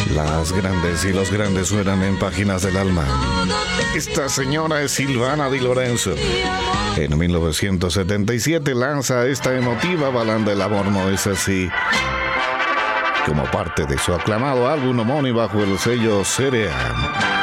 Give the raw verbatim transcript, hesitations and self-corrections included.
Las grandes y los grandes suenan en páginas del alma. Esta señora es Silvana Di Lorenzo. En mil novecientos setenta y siete lanza esta emotiva balada El amor no es así, como parte de su aclamado álbum homónimo bajo el sello C R A.